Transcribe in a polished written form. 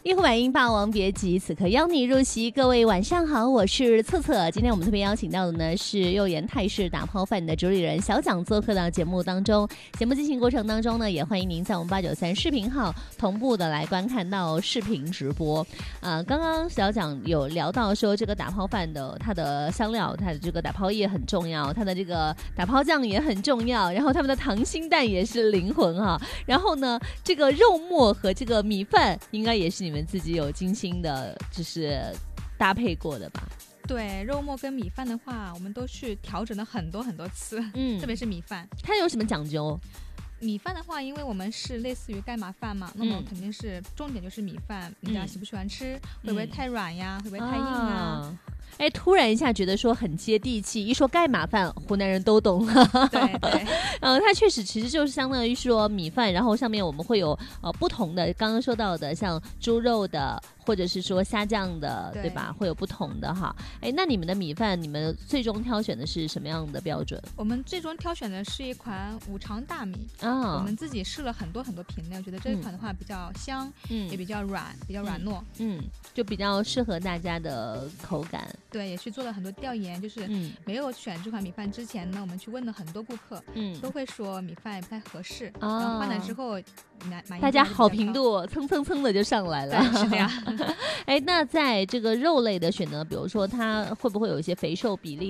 一呼百应，霸王别姬，此刻邀你入席。各位晚上好，我是策策。今天我们特别邀请到的呢是右岩泰式打抛饭的主理人小蒋做客到节目当中。节目进行过程当中呢，也欢迎您在我们893视频号同步的来观看到视频直播。刚刚小蒋有聊到说，这个打抛饭的它的香料，它的这个打抛叶很重要，它的这个打抛酱也很重要，然后他们的溏心蛋也是灵魂哈。然后呢，这个肉末和这个米饭应该也是你们自己有精心的，就是搭配过的吧？ 对，肉末跟米饭的话，我们都去调整了很多很多次，特别是米饭， 它有什么讲究？ 米饭的话，因为我们是类似于盖码饭嘛，那么肯定是重点就是米饭，人家喜不喜欢吃，会不会太软呀，会不会太硬啊？ 哎，突然一下觉得说很接地气，一说盖码饭，湖南人都懂了。 对对， 它确实其实就是相当于说米饭，然后上面我们会有不同的，刚刚说到的像猪肉的，或者是说虾酱的， 对吧？会有不同的哈。哎，那你们的米饭，你们最终挑选的是什么样的标准？ 我们最终挑选的是一款五常大米我们自己试了很多很多品类，我觉得这一款的话比较香，也比较软，比较软糯， 就比较适合大家的口感。 对，也去做了很多调研，就是没有选这款米饭之前呢，我们去问了很多顾客，都会说米饭也不太合适，然后换了之后， 大家好评度蹭蹭蹭的就上来了。 对，是这样。 哎，那在这个肉类的选择，比如说它会不会有一些肥瘦比例